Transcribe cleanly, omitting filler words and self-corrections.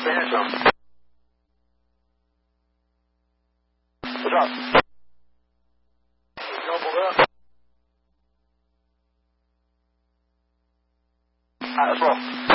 Phantom. What's up? Doubled up. Alright, let's roll.